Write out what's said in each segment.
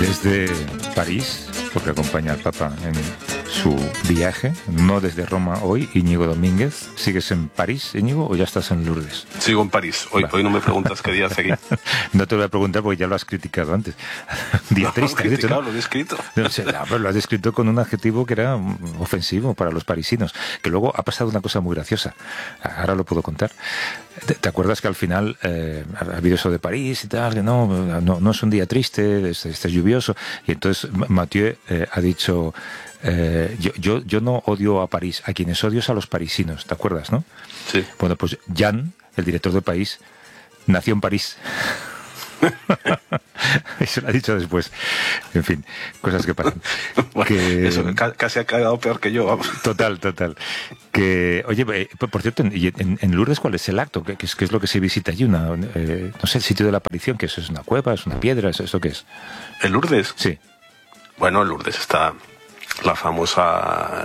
Desde París, porque acompaña al Papa en su viaje, no desde Roma hoy, Íñigo Domínguez. ¿Sigues en París, Íñigo, o ya estás en Lourdes? Sigo en París. Hoy no me preguntas qué día hace aquí. No te voy a preguntar porque ya lo has criticado antes. Día triste, has dicho, ¿no? Lo he escrito. No sé, pero lo has descrito con un adjetivo que era ofensivo para los parisinos. Que luego ha pasado una cosa muy graciosa. Ahora lo puedo contar. ¿Te acuerdas que al final ha habido eso de París y tal? Que no es un día triste, está lluvioso. Y entonces Mathieu ha dicho... yo no odio a París, a quienes odio es a los parisinos, ¿te acuerdas, no? Sí. Bueno, pues Jan, el director de París, nació en París. Eso lo ha dicho después. En fin, cosas que pasan. Bueno, que... Eso casi ha quedado peor que yo, vamos. Total. Que, oye, por cierto, en Lourdes, ¿cuál es el acto? ¿Qué es lo que se visita allí? No sé, el sitio de la aparición, que eso es una cueva, es una piedra, ¿eso qué es? ¿En Lourdes? Sí. Bueno, en Lourdes está la famosa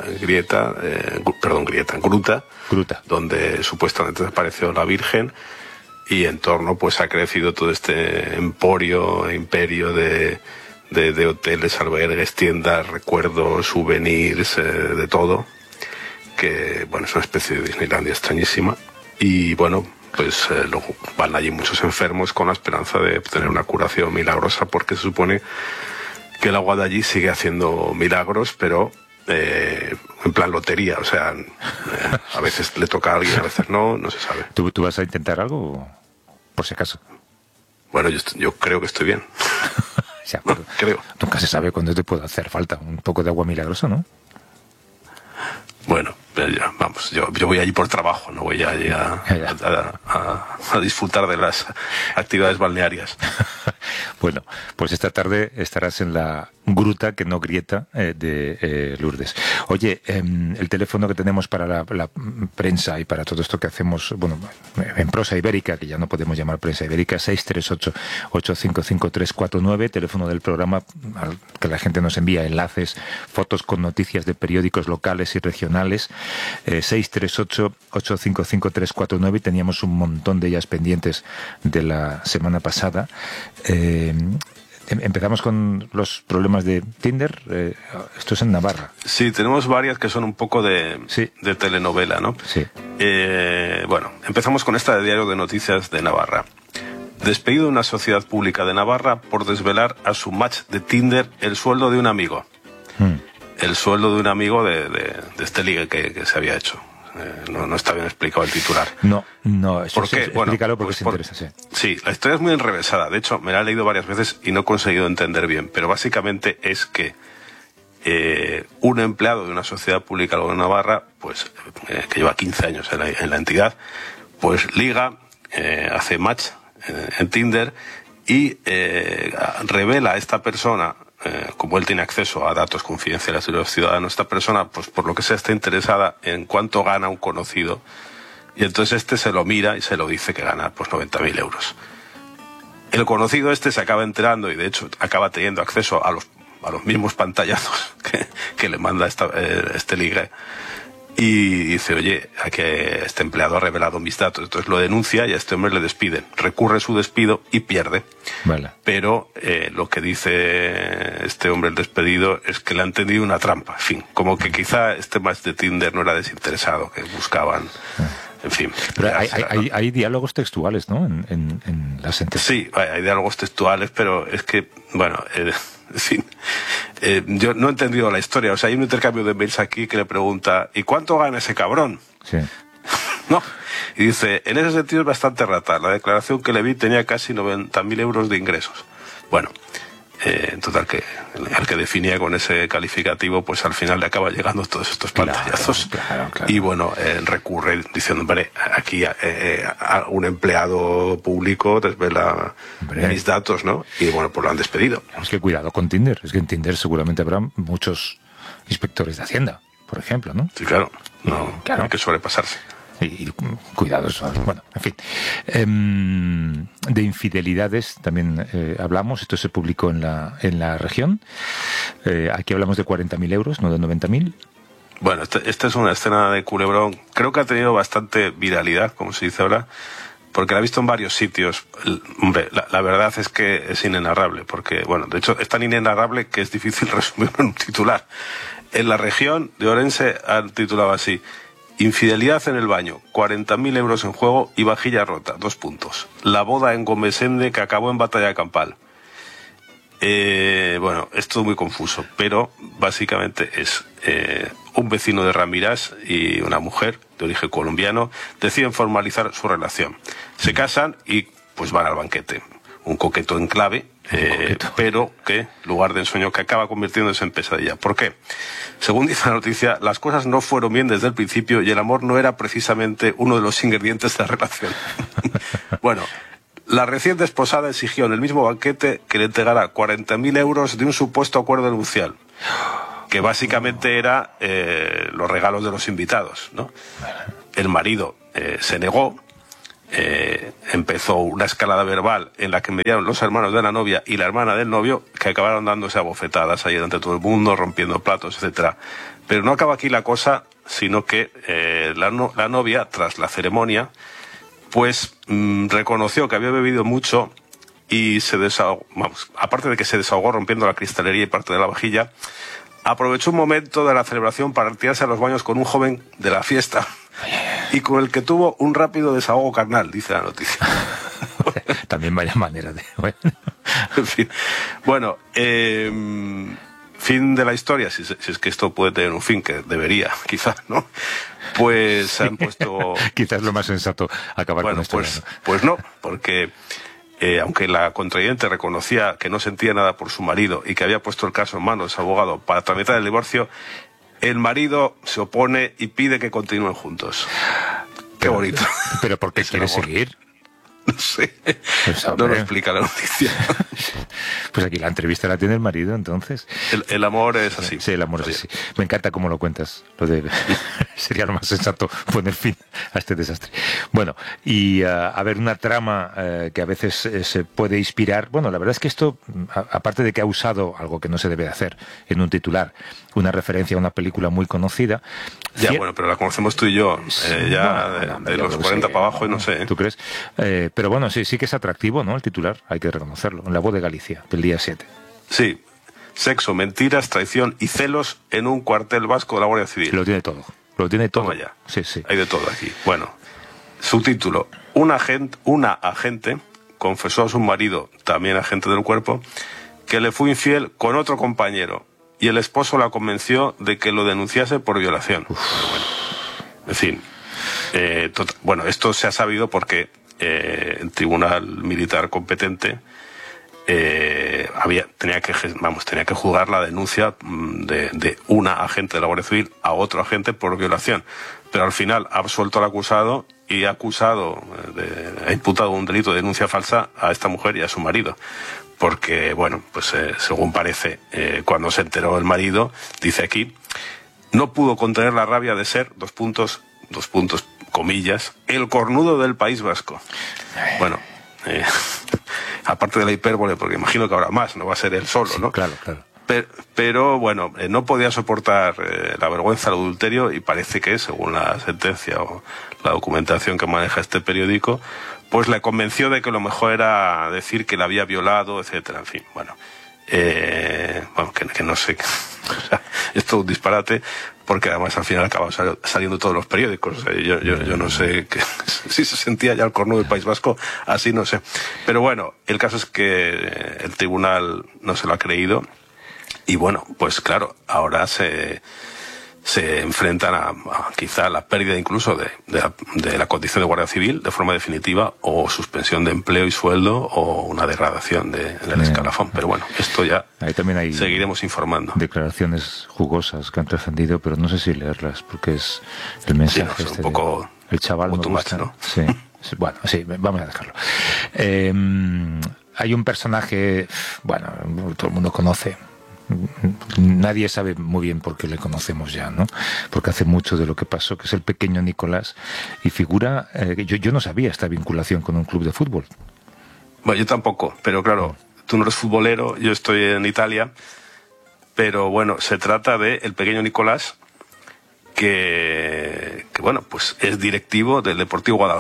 gruta, donde supuestamente desapareció la Virgen, y en torno pues ha crecido todo este imperio de hoteles, albergues, tiendas, recuerdos, souvenirs, de todo, que bueno, es una especie de Disneylandia extrañísima. Y bueno, pues luego van allí muchos enfermos con la esperanza de obtener una curación milagrosa, porque se supone que el agua de allí sigue haciendo milagros, pero en plan lotería, o sea, a veces le toca a alguien, a veces no se sabe. ¿Tú vas a intentar algo, por si acaso? Bueno, yo creo que estoy bien. Ya, pero creo. Nunca se sabe cuándo te puede hacer falta un poco de agua milagrosa, ¿no? Bueno, ya, vamos, yo voy allí por trabajo, no voy allí a disfrutar de las actividades balnearias. Bueno, pues esta tarde estarás en la gruta, que no grieta, de Lourdes. Oye, el teléfono que tenemos para la prensa y para todo esto que hacemos, bueno, en prosa ibérica, que ya no podemos llamar prensa ibérica, 638-855-349, teléfono del programa al que la gente nos envía enlaces, fotos con noticias de periódicos locales y regionales, 638-855-349, y teníamos un montón de ellas pendientes de la semana pasada. Empezamos con los problemas de Tinder. Esto es en Navarra. Sí, tenemos varias que son un poco de telenovela, ¿no? Sí. Bueno, empezamos con esta de Diario de Noticias de Navarra. Despedido de una sociedad pública de Navarra por desvelar a su match de Tinder el sueldo de un amigo. El sueldo de un amigo de este ligue que se había hecho. No está bien explicado el titular. No, eso ¿por qué? Explícalo porque se interesa, sí. Sí, la historia es muy enrevesada. De hecho, me la he leído varias veces y no he conseguido entender bien. Pero básicamente es que un empleado de una sociedad pública de Navarra, pues que lleva 15 años en la entidad, pues liga, hace match en Tinder y revela a esta persona, como él tiene acceso a datos confidenciales de los ciudadanos, esta persona, pues por lo que sea, está interesada en cuánto gana un conocido, y entonces este se lo mira y se lo dice que gana pues 90.000 euros. El conocido se acaba enterando y de hecho acaba teniendo acceso a los mismos pantallazos que le manda este ligue, y dice, oye, a que este empleado ha revelado mis datos. Entonces lo denuncia y a este hombre le despiden. Recurre su despido y pierde. Vale. Pero lo que dice este hombre, el despedido, es que le han tendido una trampa. En fin, como que quizá este match de Tinder no era desinteresado, que buscaban... En fin. Pero hay diálogos textuales, ¿no? En la sentencia. Sí, hay diálogos textuales, pero es que, bueno... en fin, yo no he entendido la historia. O sea, hay un intercambio de mails aquí que le pregunta, ¿y cuánto gana ese cabrón? Sí. No. Y dice, en ese sentido es bastante rata. La declaración que le vi tenía casi 90.000 euros de ingresos. Bueno, en total, que el que definía con ese calificativo, pues al final le acaba llegando todos estos pantallazos. Claro. Y bueno, recurre diciendo, hombre, aquí a un empleado público desvela mis datos, ¿no? Y bueno, pues lo han despedido. Es que cuidado con Tinder. Es que en Tinder seguramente habrá muchos inspectores de Hacienda, por ejemplo, ¿no? Sí, claro. No, claro. Hay que sobrepasarse. Y cuidado, bueno, en fin. De infidelidades también hablamos. Esto se publicó en la región. Aquí hablamos de 40.000 euros, no de 90.000. Bueno, esta es una escena de culebrón. Creo que ha tenido bastante viralidad, como se dice ahora, porque la he visto en varios sitios. Hombre, la verdad es que es inenarrable, porque, bueno, de hecho es tan inenarrable que es difícil resumirlo en un titular. En la región de Orense han titulado así: infidelidad en el baño, 40.000 euros en juego y vajilla rota, 2 puntos. La boda en Gomesende que acabó en batalla campal. Bueno, es todo muy confuso, pero básicamente es un vecino de Ramirás y una mujer de origen colombiano deciden formalizar su relación. Se casan y pues van al banquete. Un coqueto enclave, pero que lugar de ensueño que acaba convirtiéndose en pesadilla. ¿Por qué? Según dice la noticia, las cosas no fueron bien desde el principio y el amor no era precisamente uno de los ingredientes de la relación. Bueno, la recién desposada exigió en el mismo banquete que le entregara 40.000 euros de un supuesto acuerdo nupcial, que básicamente era los regalos de los invitados, ¿no? El marido se negó, empezó una escalada verbal en la que mediaron los hermanos de la novia y la hermana del novio, que acabaron dándose a bofetadas ahí delante de todo el mundo, rompiendo platos, etcétera. Pero no acaba aquí la cosa, sino que la novia, tras la ceremonia, pues reconoció que había bebido mucho y se desahogó, vamos, aparte de que se desahogó rompiendo la cristalería y parte de la vajilla, aprovechó un momento de la celebración para retirarse a los baños con un joven de la fiesta y con el que tuvo un rápido desahogo carnal, dice la noticia. También vaya manera de... Bueno. En fin. Bueno, fin de la historia, si es que esto puede tener un fin, que debería, quizás, ¿no? Pues se han puesto... Quizás lo más sensato acabar con esto. Pues no, porque aunque la contrayente reconocía que no sentía nada por su marido y que había puesto el caso en manos de su abogado para tramitar el divorcio, el marido se opone y pide que continúen juntos. Qué bonito. ¿Pero por qué quiere seguir? No sé, pues, no lo explica la noticia. Pues aquí la entrevista la tiene el marido, entonces. El amor es así. Sí, el amor es así. Me encanta cómo lo cuentas. Sería lo más sensato poner fin a este desastre. Bueno, y a ver, una trama que a veces se puede inspirar. Bueno, la verdad es que esto, aparte de que ha usado algo que no se debe de hacer en un titular, una referencia a una película muy conocida. Ya, bueno, pero la conocemos tú y yo, de los 40 para abajo y no sé. ¿Tú crees? Pero bueno, sí que es atractivo, ¿no? El titular, hay que reconocerlo. En La Voz de Galicia, del día 7. Sí. Sexo, mentiras, traición y celos en un cuartel vasco de la Guardia Civil. Lo tiene todo. Lo tiene todo. Toma ya. Sí, sí. Hay de todo aquí. Bueno, subtítulo. Una agente confesó a su marido, también agente del cuerpo, que le fue infiel con otro compañero y el esposo la convenció de que lo denunciase por violación. Bueno, en fin. Bueno, esto se ha sabido porque el tribunal militar competente tenía que juzgar la denuncia de una agente de la Guardia Civil a otro agente por violación, pero al final ha absuelto al acusado y ha imputado un delito de denuncia falsa a esta mujer y a su marido, porque bueno, pues según parece, cuando se enteró el marido, dice aquí, no pudo contener la rabia de ser, dos puntos, comillas, el cornudo del País Vasco. Bueno, aparte de la hipérbole, porque imagino que habrá más, no va a ser él solo, ¿no? Sí, claro. Pero bueno, no podía soportar la vergüenza del adulterio y parece que, según la sentencia o la documentación que maneja este periódico, pues le convenció de que lo mejor era decir que la había violado, etcétera. En fin, bueno, que no sé, o sea, es todo un disparate, porque además al final acaban saliendo todos los periódicos. O sea, yo no sé si se sentía ya el cornudo del País Vasco, así no sé. Pero bueno, el caso es que el tribunal no se lo ha creído y bueno, pues claro, ahora se enfrentan a quizá la pérdida incluso de la condición de guardia civil de forma definitiva, o suspensión de empleo y sueldo, o una degradación en el escalafón. Pero bueno, esto ya ahí también hay seguiremos informando. Declaraciones jugosas que han trascendido, pero no sé si leerlas, porque es el mensaje un poco el chaval me gusta, ¿no? Sí. Bueno, sí, vamos a dejarlo. Hay un personaje, bueno, todo el mundo conoce. Nadie sabe muy bien por qué le conocemos ya, ¿no? Porque hace mucho de lo que pasó, que es el pequeño Nicolás, y figura, yo no sabía esta vinculación con un club de fútbol. Bueno, yo tampoco, pero claro, tú no eres futbolero, yo estoy en Italia, pero bueno, se trata de el pequeño Nicolás, que bueno, pues es directivo del Deportivo Guadalajara,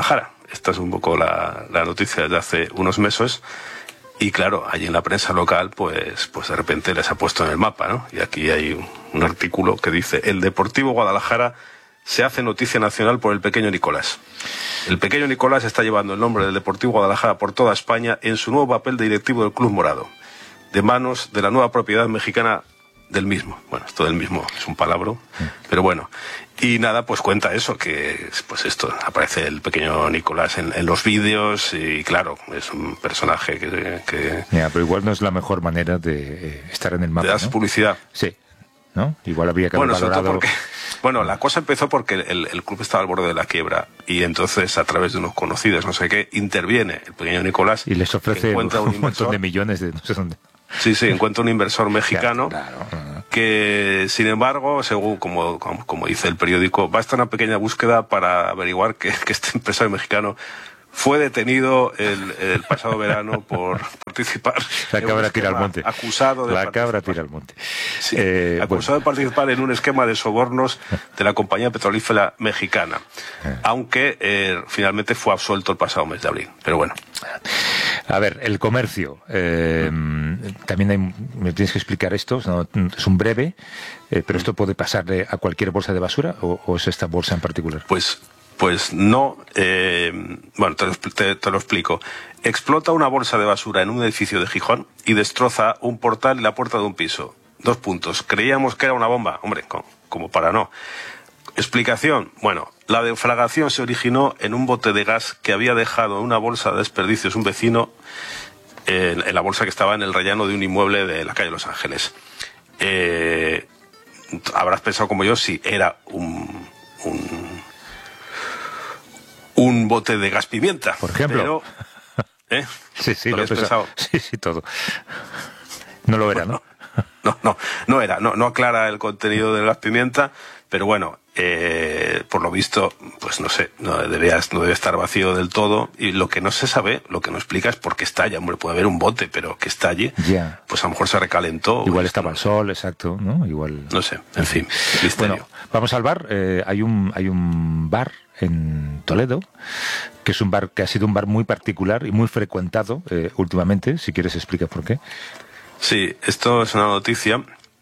esta es un poco la noticia de hace unos meses. Y claro, allí en la prensa local, pues de repente les ha puesto en el mapa, ¿no? Y aquí hay un artículo que dice: el Deportivo Guadalajara se hace noticia nacional por el pequeño Nicolás. El pequeño Nicolás está llevando el nombre del Deportivo Guadalajara por toda España en su nuevo papel de directivo del Club Morado, de manos de la nueva propiedad mexicana del mismo. Bueno, esto del mismo es un palabra, pero bueno. Y nada, pues cuenta eso, que pues esto, aparece el pequeño Nicolás en los vídeos y claro, es un personaje que ya, pero igual no es la mejor manera de estar en el mapa, de dar, ¿no?, publicidad. Sí, ¿no? Igual habría que haber valorado... porque, bueno, la cosa empezó porque el club estaba al borde de la quiebra y entonces a través de unos conocidos, no sé qué, interviene el pequeño Nicolás y les ofrece un montón de millones de no sé dónde. Sí, encuentra un inversor mexicano, claro. Que, sin embargo, según como dice el periódico, basta una pequeña búsqueda para averiguar que este empresario mexicano fue detenido el pasado verano por participar. La cabra tira al monte. Acusado de la cabra tira al monte. Sí, acusado de participar en un esquema de sobornos de la compañía petrolífera mexicana, aunque finalmente fue absuelto el pasado mes de abril. Pero bueno. A ver, el comercio. También me tienes que explicar esto. ¿No? Es un breve, pero esto puede pasarle a cualquier bolsa de basura o es esta bolsa en particular. Pues no, bueno, te lo explico. Explota una bolsa de basura en un edificio de Gijón y destroza un portal y la puerta de un piso. 2 puntos. Creíamos que era una bomba. Hombre, como para no. Explicación. Bueno, la deflagración se originó en un bote de gas que había dejado en una bolsa de desperdicios un vecino, en la bolsa que estaba en el rellano de un inmueble de la calle Los Ángeles. Habrás pensado como yo si era un bote de gas pimienta, por ejemplo. Pero, sí, lo he pensado. Sí, todo. No lo era, bueno, no era. No aclara el contenido del gas pimienta, pero bueno, por lo visto, pues no sé, no debe estar vacío del todo. Y lo que no se sabe, lo que no explica es por qué estalla. Hombre, puede haber un bote, pero que estalle, pues a lo mejor se recalentó. Igual estaba al sol, exacto, ¿no? Igual. No sé, en fin, misterio. Bueno, vamos al bar. Hay un bar en Toledo, que es un bar que ha sido un bar muy particular y muy frecuentado últimamente. Si quieres, explica por qué. Sí, esto es una noticia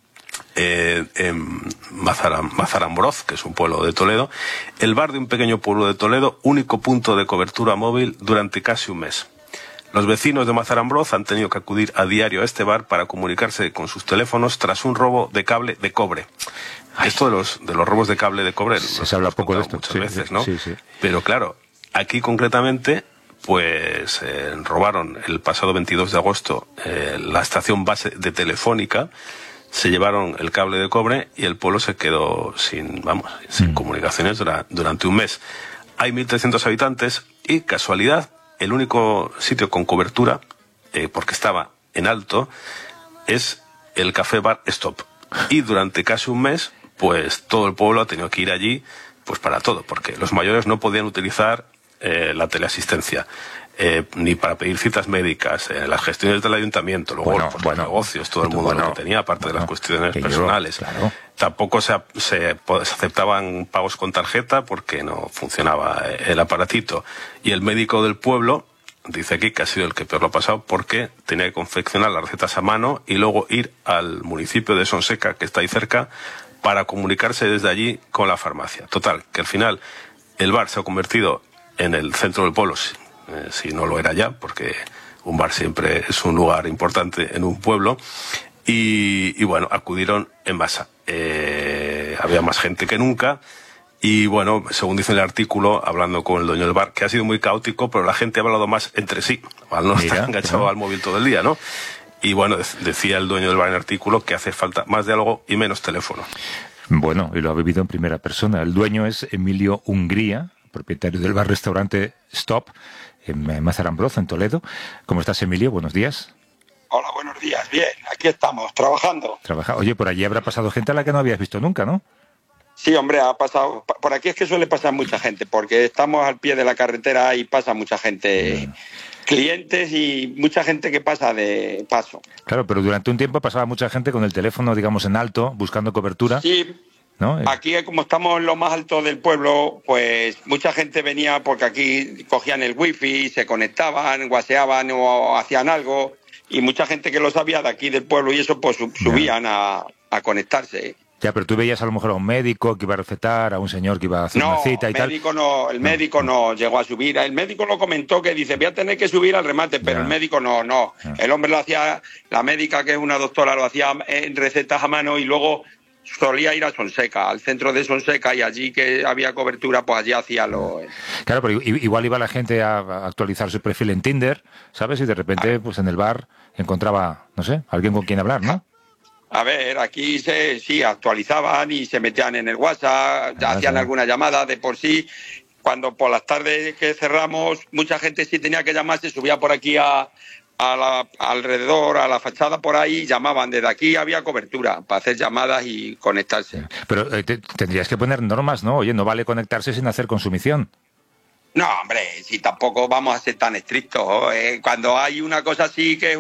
en Mazarambroz, que es un pueblo de Toledo, el bar de un pequeño pueblo de Toledo, único punto de cobertura móvil durante casi un mes. Los vecinos de Mazarambroz han tenido que acudir a diario a este bar para comunicarse con sus teléfonos tras un robo de cable de cobre. Esto de los robos de cable de cobre se habla poco de esto muchas veces, ¿no? Sí. Pero claro, aquí concretamente, pues robaron el pasado 22 de agosto la estación base de Telefónica, se llevaron el cable de cobre y el pueblo se quedó sin comunicaciones durante un mes. Hay 1.300 habitantes y, casualidad, el único sitio con cobertura, porque estaba en alto, es el café bar Stop. Y durante casi un mes, pues todo el pueblo ha tenido que ir allí pues para todo, porque los mayores no podían utilizar la teleasistencia, ni para pedir citas médicas, las gestiones del ayuntamiento, luego los negocios, todo el mundo lo que tenía, aparte de las cuestiones personales. Claro. Tampoco se aceptaban pagos con tarjeta porque no funcionaba el aparatito. Y el médico del pueblo dice aquí que ha sido el que peor lo ha pasado porque tenía que confeccionar las recetas a mano y luego ir al municipio de Sonseca, que está ahí cerca, para comunicarse desde allí con la farmacia. Total, que al final el bar se ha convertido en el centro del pueblo, si no lo era ya, porque un bar siempre es un lugar importante en un pueblo, y bueno, acudieron en masa. Había más gente que nunca, y bueno, según dice el artículo, hablando con el dueño del bar, que ha sido muy caótico, pero la gente ha hablado más entre sí, al no estar enganchado al móvil todo el día, ¿no? Y bueno, decía el dueño del bar en el artículo que hace falta más diálogo y menos teléfono. Bueno, y lo ha vivido en primera persona. El dueño es Emilio Hungría, propietario del bar-restaurante Stop, en Mazarambroz, en Toledo. ¿Cómo estás, Emilio? Buenos días. Hola, buenos días. Bien, aquí estamos, trabajando. Oye, por allí habrá pasado gente a la que no habías visto nunca, ¿no? Sí, hombre, ha pasado. Por aquí es que suele pasar mucha gente, porque estamos al pie de la carretera y pasa mucha gente, clientes y mucha gente que pasa de paso. Claro, pero durante un tiempo pasaba mucha gente con el teléfono, digamos, en alto, buscando cobertura. Sí, ¿no? Aquí, como estamos en lo más alto del pueblo, pues mucha gente venía porque aquí cogían el wifi, se conectaban, guaseaban o hacían algo, y mucha gente que lo sabía de aquí del pueblo y eso, pues subían a conectarse. Ya, pero tú veías a lo mejor a un médico que iba a recetar, a un señor que iba a hacer una cita y tal. El médico no llegó a subir. El médico lo comentó, que dice, voy a tener que subir al remate, pero el médico no. El hombre lo hacía, la médica, que es una doctora, lo hacía en recetas a mano, y luego solía ir a Sonseca, al centro de Sonseca, y allí que había cobertura, pues allí hacía lo... Claro, pero igual iba la gente a actualizar su perfil en Tinder, ¿sabes? Y de repente, pues en el bar encontraba, no sé, alguien con quien hablar, ¿no? A ver, aquí sí actualizaban y se metían en el WhatsApp, hacían alguna llamada de por sí. Cuando por las tardes que cerramos, mucha gente sí tenía que llamar, se subía por aquí alrededor, a la fachada por ahí, llamaban. Desde aquí había cobertura para hacer llamadas y conectarse. Pero tendrías que poner normas, ¿no? Oye, no vale conectarse sin hacer consumición. No, hombre, si tampoco vamos a ser tan estrictos. Cuando hay una cosa así que